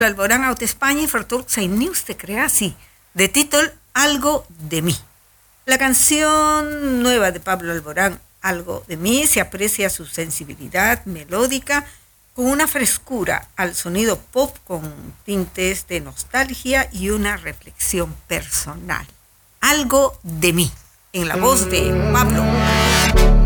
Alborán out España y Fortur News te crea así, de título Algo de mí. La canción nueva de Pablo Alborán, Algo de mí, se aprecia su sensibilidad melódica con una frescura al sonido pop con tintes de nostalgia y una reflexión personal. Algo de mí, en la voz de Pablo.